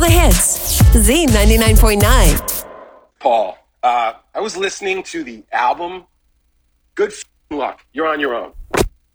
the hits. Z99.9. Paul, I was listening to the album. Good luck. You're on your own.